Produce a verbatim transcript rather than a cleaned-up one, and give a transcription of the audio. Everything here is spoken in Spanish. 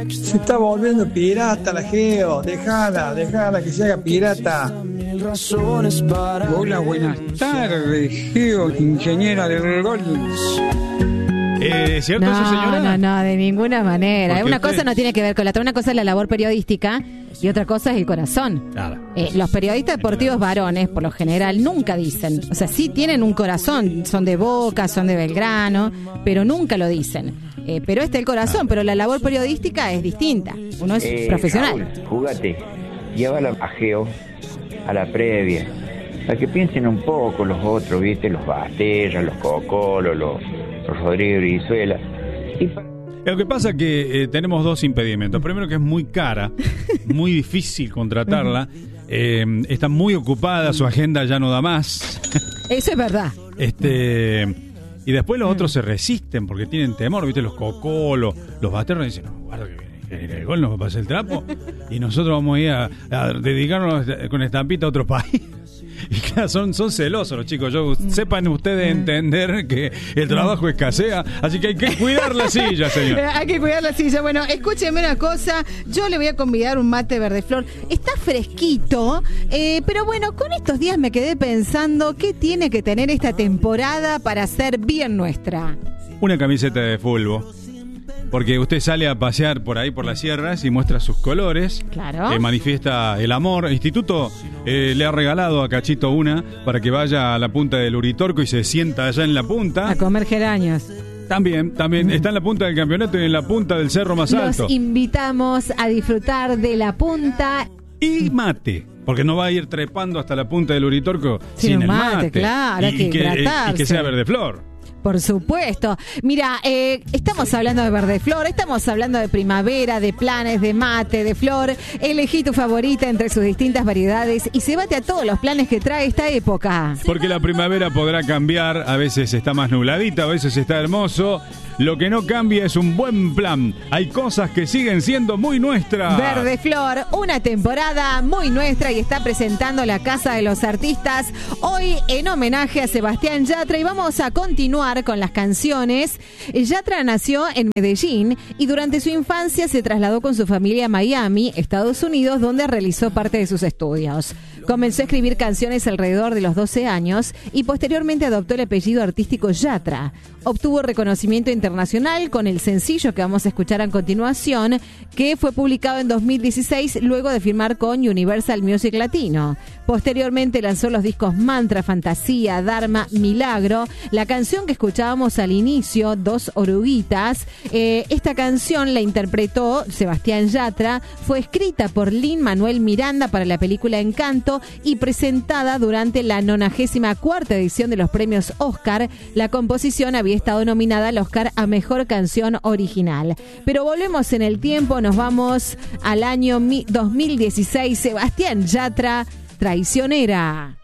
Se está volviendo pirata la Geo. Dejala, dejala que se haga pirata. Hola, buenas tardes, Geo, ingeniera del gol. Eh, ¿Cierto no, eso, señora? No, no, de ninguna manera. Porque Una usted... cosa no tiene que ver con la otra. Una cosa es la labor periodística y otra cosa es el corazón. Claro. Eh, los periodistas deportivos varones, por lo general, nunca dicen. O sea, sí tienen un corazón. Son de Boca, son de Belgrano, pero nunca lo dicen. Eh, pero este es el corazón, pero la labor periodística es distinta. Uno es eh, profesional. Raúl, jugate. Llévala a Geo a la previa. Para que piensen un poco los otros, ¿viste? Los Bastella, los Cocolos, los... los Rodríguez Brizuela. Y para... Lo que pasa es que eh, tenemos dos impedimentos. Primero, que es muy cara, muy difícil contratarla. Eh, está muy ocupada, su agenda ya no da más. Eso es verdad. Este y después los otros se resisten porque tienen temor, ¿viste? Los Cocolos, los Basterros dicen, no, guarda que viene el gol, nos va a pasar el trapo. Y nosotros vamos a ir a, a dedicarnos con estampita a otro país. Y claro, son, son celosos los chicos. Yo, sepan ustedes entender que el trabajo escasea, así que hay que cuidar la silla, señor. Eh, hay que cuidar la silla. Bueno, escúcheme una cosa. Yo le voy a convidar un mate verde flor. Está fresquito, eh, pero bueno, con estos días me quedé pensando qué tiene que tener esta temporada para ser bien nuestra. Una camiseta de fútbol. Porque usted sale a pasear por ahí por las sierras y muestra sus colores. Claro. Eh, manifiesta el amor. El instituto eh, le ha regalado a Cachito una para que vaya a la punta del Uritorco y se sienta allá en la punta. A comer geranios. También, también está en la punta del campeonato y en la punta del cerro más alto. Los invitamos a disfrutar de la punta. Y mate. Porque no va a ir trepando hasta la punta del Uritorco sin, sin el mate. mate. Claro, hay que hidratarse. Y que sea verde flor. Por supuesto. Mira, eh, estamos hablando de verde flor, estamos hablando de primavera, de planes, de mate, de flor. Elegí tu favorita entre sus distintas variedades y se bate a todos los planes que trae esta época. Porque la primavera podrá cambiar, a veces está más nubladita, a veces está hermoso. Lo que no cambia es un buen plan. Hay cosas que siguen siendo muy nuestras. Verde Flor, una temporada muy nuestra y está presentando la Casa de los Artistas hoy en homenaje a Sebastián Yatra y vamos a continuar con las canciones. Yatra nació en Medellín y durante su infancia se trasladó con su familia a Miami, Estados Unidos, donde realizó parte de sus estudios. Comenzó a escribir canciones alrededor de los doce años y posteriormente adoptó el apellido artístico Yatra. Obtuvo reconocimiento internacional con el sencillo que vamos a escuchar a continuación, que fue publicado en dos mil dieciséis luego de firmar con Universal Music Latino. Posteriormente lanzó los discos Mantra, Fantasía, Dharma, Milagro. La canción que escuchábamos al inicio, Dos Oruguitas, eh, esta canción la interpretó Sebastián Yatra, fue escrita por Lin-Manuel Miranda para la película Encanto y presentada durante la nonagésima cuarta edición de los premios Oscar. La composición había estado nominada al Oscar a Mejor Canción Original. Pero volvemos en el tiempo, nos vamos al año dos mil dieciséis. Sebastián Yatra, Traicionera.